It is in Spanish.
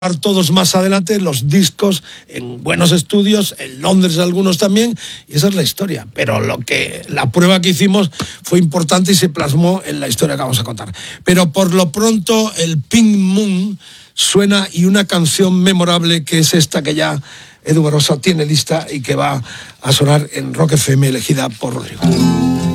todos más adelante los discos en buenos estudios, en Londres algunos también, y esa es la historia. Pero la prueba que hicimos fue importante y se plasmó en la historia que vamos a contar. Pero por lo pronto el Pink Moon suena, y una canción memorable que es esta que ya Edu Barossa tiene lista y que va a sonar en Rock FM, elegida por Rodrigo.